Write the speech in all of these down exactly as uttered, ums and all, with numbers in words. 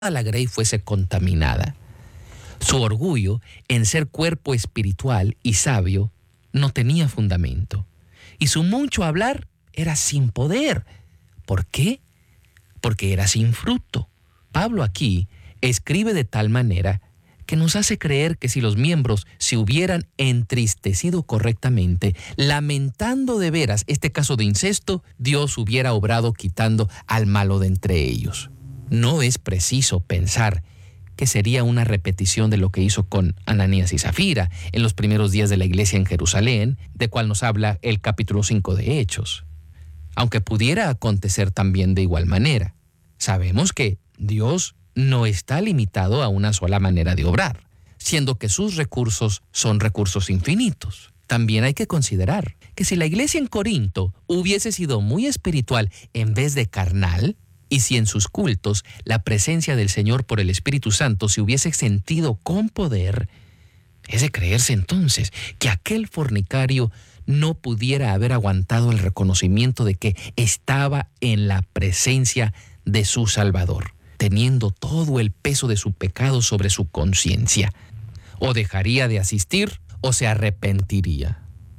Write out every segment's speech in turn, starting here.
la grey fuese contaminada. Su orgullo en ser cuerpo espiritual y sabio no tenía fundamento. Y su mucho hablar era sin poder. ¿Por qué? Porque era sin fruto. Pablo aquí escribe de tal manera que nos hace creer que si los miembros se hubieran entristecido correctamente, lamentando de veras este caso de incesto, Dios hubiera obrado quitando al malo de entre ellos. No es preciso pensar que sería una repetición de lo que hizo con Ananías y Zafira en los primeros días de la iglesia en Jerusalén, de cual nos habla el capítulo cinco de Hechos. Aunque pudiera acontecer también de igual manera. Sabemos que Dios no está limitado a una sola manera de obrar, siendo que sus recursos son recursos infinitos. También hay que considerar que si la iglesia en Corinto hubiese sido muy espiritual en vez de carnal, y si en sus cultos la presencia del Señor por el Espíritu Santo se hubiese sentido con poder, es de creerse entonces que aquel fornicario no pudiera haber aguantado el reconocimiento de que estaba en la presencia de su Salvador, teniendo todo el peso de su pecado sobre su conciencia. O dejaría de asistir o se arrepentiría.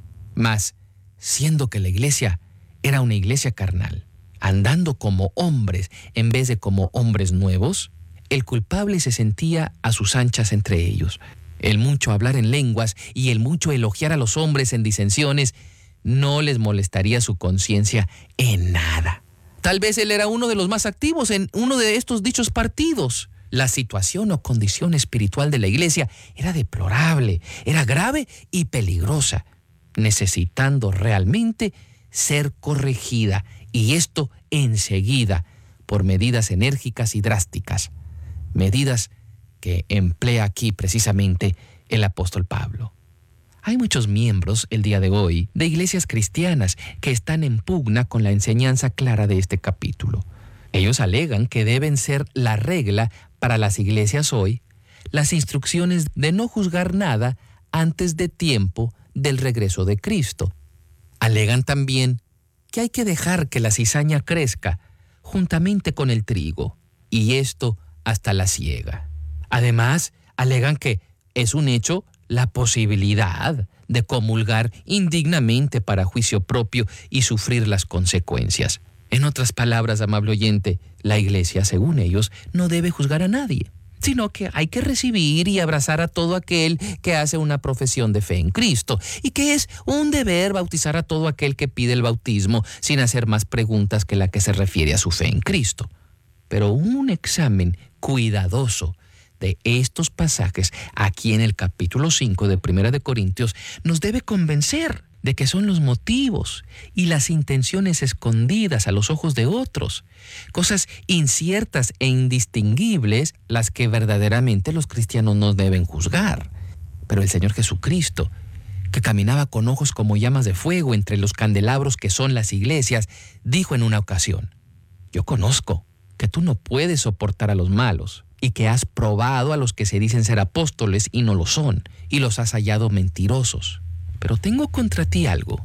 Mas, siendo que la iglesia era una iglesia carnal, andando como hombres en vez de como hombres nuevos, el culpable se sentía a sus anchas entre ellos. El mucho hablar en lenguas y el mucho elogiar a los hombres en disensiones no les molestaría su conciencia en nada. Tal vez él era uno de los más activos en uno de estos dichos partidos. La situación o condición espiritual de la iglesia era deplorable, era grave y peligrosa, necesitando realmente ser corregida, y esto enseguida por medidas enérgicas y drásticas, medidas que emplea aquí precisamente el apóstol Pablo. Hay muchos miembros el día de hoy de iglesias cristianas que están en pugna con la enseñanza clara de este capítulo. Ellos alegan que deben ser la regla para las iglesias hoy las instrucciones de no juzgar nada antes de tiempo del regreso de Cristo. Alegan también que hay que dejar que la cizaña crezca juntamente con el trigo, y esto hasta la siega. Además, alegan que es un hecho la posibilidad de comulgar indignamente para juicio propio y sufrir las consecuencias. En otras palabras, amable oyente, la iglesia, según ellos, no debe juzgar a nadie, sino que hay que recibir y abrazar a todo aquel que hace una profesión de fe en Cristo, y que es un deber bautizar a todo aquel que pide el bautismo sin hacer más preguntas que la que se refiere a su fe en Cristo. Pero un examen cuidadoso de estos pasajes aquí en el capítulo cinco de Primera de Corintios nos debe convencer de que son los motivos y las intenciones escondidas a los ojos de otros, cosas inciertas e indistinguibles, las que verdaderamente los cristianos no deben juzgar. Pero el Señor Jesucristo, que caminaba con ojos como llamas de fuego entre los candelabros que son las iglesias, dijo en una ocasión: yo conozco que tú no puedes soportar a los malos, y que has probado a los que se dicen ser apóstoles y no lo son, y los has hallado mentirosos. Pero tengo contra ti algo,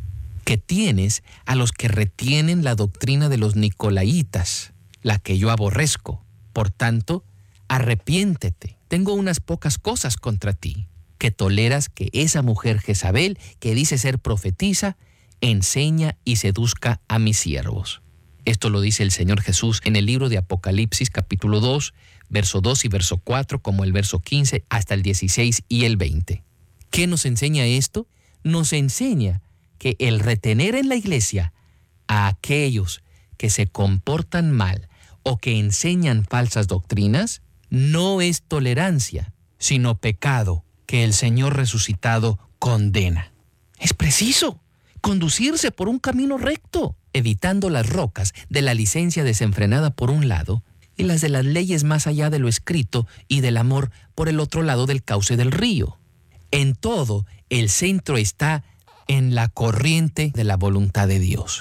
que tienes a los que retienen la doctrina de los nicolaitas, la que yo aborrezco. Por tanto, arrepiéntete. Tengo unas pocas cosas contra ti, que toleras que esa mujer Jezabel, que dice ser profetisa, enseña y seduzca a mis siervos. Esto lo dice el Señor Jesús en el libro de Apocalipsis, capítulo dos, verso dos y verso cuatro, como el verso quince hasta el dieciséis y el veinte. ¿Qué nos enseña esto? Nos enseña que el retener en la iglesia a aquellos que se comportan mal o que enseñan falsas doctrinas no es tolerancia, sino pecado que el Señor resucitado condena. Es preciso conducirse por un camino recto, evitando las rocas de la licencia desenfrenada por un lado y las de las leyes más allá de lo escrito y del amor por el otro lado del cauce del río. En todo, el centro está en la corriente de la voluntad de Dios.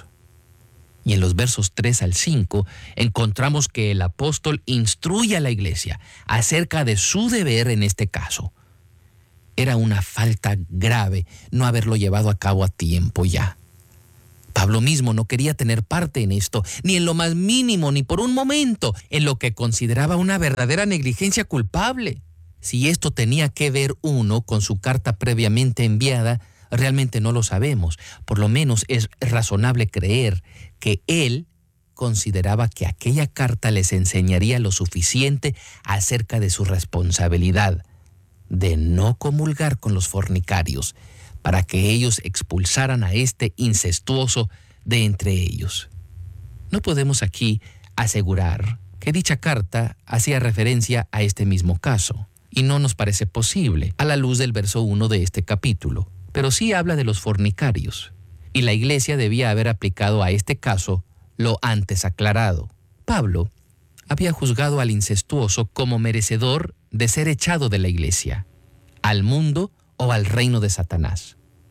Y en los versos tres al cinco encontramos que el apóstol instruye a la iglesia acerca de su deber en este caso. Era una falta grave no haberlo llevado a cabo a tiempo ya. Pablo mismo no quería tener parte en esto, ni en lo más mínimo, ni por un momento, en lo que consideraba una verdadera negligencia culpable. Si esto tenía que ver uno con su carta previamente enviada, realmente no lo sabemos. Por lo menos es razonable creer que él consideraba que aquella carta les enseñaría lo suficiente acerca de su responsabilidad de no comulgar con los fornicarios, para que ellos expulsaran a este incestuoso de entre ellos. No podemos aquí asegurar que dicha carta hacía referencia a este mismo caso, y no nos parece posible a la luz del verso uno de este capítulo, pero sí habla de los fornicarios, y la iglesia debía haber aplicado a este caso lo antes aclarado. Pablo había juzgado al incestuoso como merecedor de ser echado de la iglesia, al mundo o al reino de Satanás.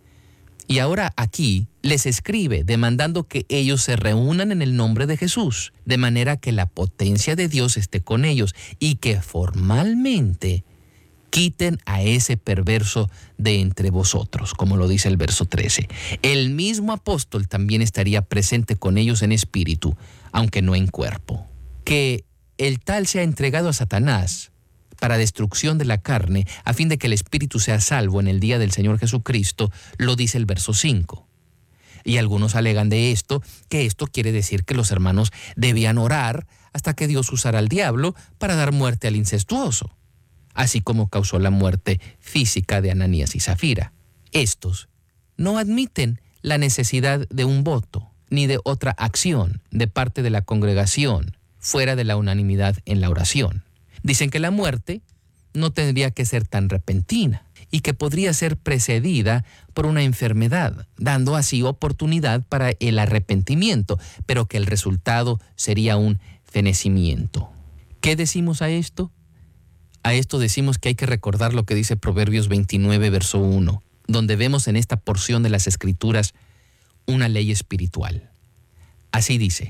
Y ahora aquí les escribe demandando que ellos se reúnan en el nombre de Jesús, de manera que la potencia de Dios esté con ellos y que formalmente quiten a ese perverso de entre vosotros, como lo dice el verso trece. El mismo apóstol también estaría presente con ellos en espíritu, aunque no en cuerpo. Que el tal sea entregado a Satanás para destrucción de la carne, a fin de que el espíritu sea salvo en el día del Señor Jesucristo, lo dice el verso cinco. Y algunos alegan de esto, que esto quiere decir que los hermanos debían orar hasta que Dios usara al diablo para dar muerte al incestuoso, así como causó la muerte física de Ananías y Zafira. Estos no admiten la necesidad de un voto, ni de otra acción de parte de la congregación, fuera de la unanimidad en la oración. Dicen que la muerte no tendría que ser tan repentina y que podría ser precedida por una enfermedad, dando así oportunidad para el arrepentimiento, pero que el resultado sería un fenecimiento. ¿Qué decimos a esto? A esto decimos que hay que recordar lo que dice Proverbios veintinueve, verso uno, donde vemos en esta porción de las Escrituras una ley espiritual. Así dice: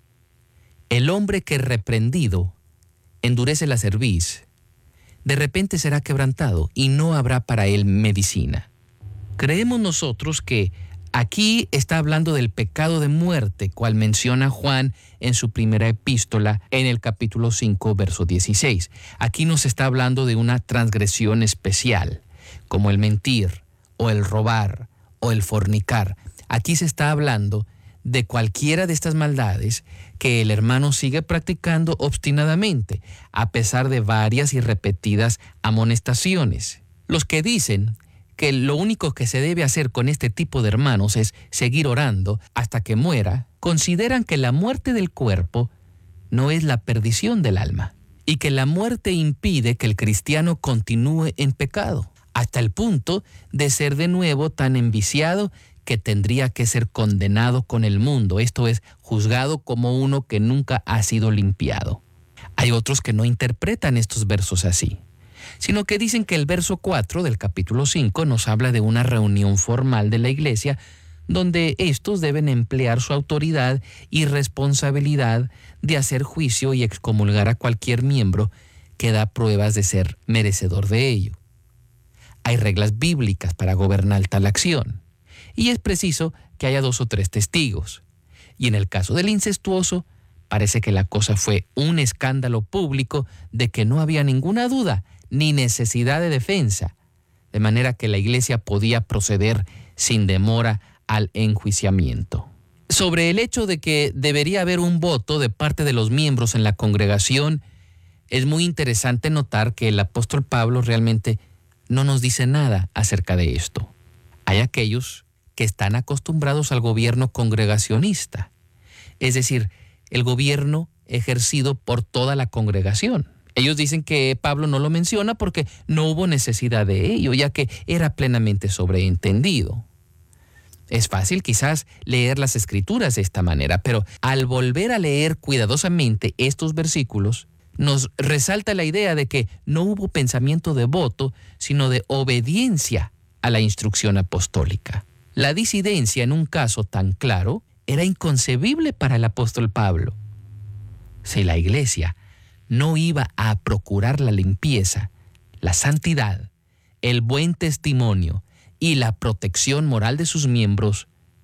el hombre que reprendido endurece la cerviz, de repente será quebrantado y no habrá para él medicina. Creemos nosotros que aquí está hablando del pecado de muerte, cual menciona Juan en su primera epístola en el capítulo cinco, verso dieciséis. Aquí nos está hablando de una transgresión especial, como el mentir, o el robar, o el fornicar. Aquí se está hablando de cualquiera de estas maldades que el hermano sigue practicando obstinadamente, a pesar de varias y repetidas amonestaciones. Los que dicen que lo único que se debe hacer con este tipo de hermanos es seguir orando hasta que muera, consideran que la muerte del cuerpo no es la perdición del alma, y que la muerte impide que el cristiano continúe en pecado, hasta el punto de ser de nuevo tan enviciado que tendría que ser condenado con el mundo, esto es, juzgado como uno que nunca ha sido limpiado. Hay otros que no interpretan estos versos así, sino que dicen que el verso cuatro del capítulo cinco nos habla de una reunión formal de la iglesia donde estos deben emplear su autoridad y responsabilidad de hacer juicio y excomulgar a cualquier miembro que da pruebas de ser merecedor de ello. Hay reglas bíblicas para gobernar tal acción, y es preciso que haya dos o tres testigos. Y en el caso del incestuoso, parece que la cosa fue un escándalo público de que no había ninguna duda ni necesidad de defensa, de manera que la iglesia podía proceder sin demora al enjuiciamiento. Sobre el hecho de que debería haber un voto de parte de los miembros en la congregación, es muy interesante notar que el apóstol Pablo realmente no nos dice nada acerca de esto. Hay aquellos que están acostumbrados al gobierno congregacionista, es decir, el gobierno ejercido por toda la congregación. Ellos dicen que Pablo no lo menciona porque no hubo necesidad de ello, ya que era plenamente sobreentendido. Es fácil quizás leer las Escrituras de esta manera, pero al volver a leer cuidadosamente estos versículos, nos resalta la idea de que no hubo pensamiento de voto, sino de obediencia a la instrucción apostólica. La disidencia en un caso tan claro era inconcebible para el apóstol Pablo. Si la iglesia no iba a procurar la limpieza, la santidad, el buen testimonio y la protección moral de sus miembros,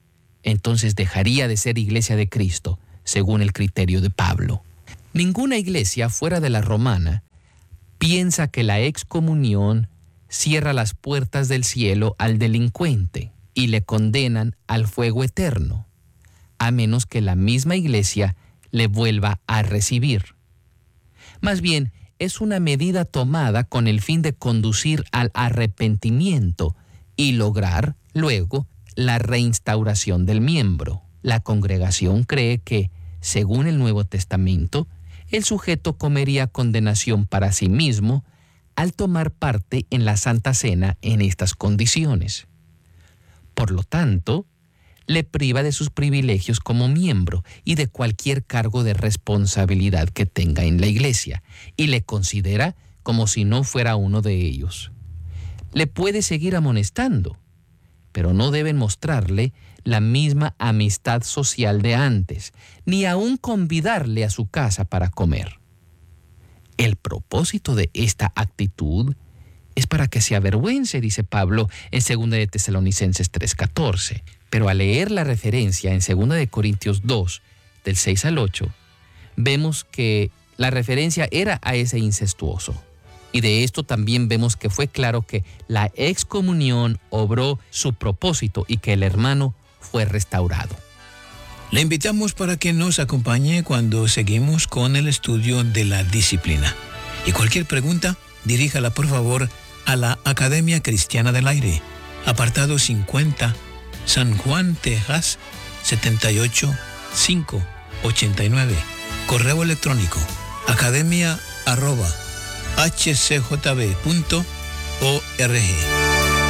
entonces dejaría de ser iglesia de Cristo, según el criterio de Pablo. Ninguna iglesia fuera de la romana piensa que la excomunión cierra las puertas del cielo al delincuente y le condenan al fuego eterno, a menos que la misma iglesia le vuelva a recibir. Más bien, es una medida tomada con el fin de conducir al arrepentimiento y lograr, luego, la reinstauración del miembro. La congregación cree que, según el Nuevo Testamento, el sujeto comería condenación para sí mismo al tomar parte en la Santa Cena en estas condiciones. Por lo tanto, le priva de sus privilegios como miembro y de cualquier cargo de responsabilidad que tenga en la iglesia, y le considera como si no fuera uno de ellos. Le puede seguir amonestando, pero no deben mostrarle la misma amistad social de antes, ni aún convidarle a su casa para comer. El propósito de esta actitud es para que se avergüence, dice Pablo en segunda de Tesalonicenses tres catorce. Pero al leer la referencia en segunda de Corintios dos, del seis al ocho, vemos que la referencia era a ese incestuoso. Y de esto también vemos que fue claro que la excomunión obró su propósito y que el hermano fue restaurado. Le invitamos para que nos acompañe cuando seguimos con el estudio de la disciplina. Y cualquier pregunta, diríjala por favor a la Academia Cristiana del Aire, apartado cincuenta, San Juan, Texas, setenta y ocho mil quinientos ochenta y nueve. Correo electrónico, academia arroba h c j b punto org.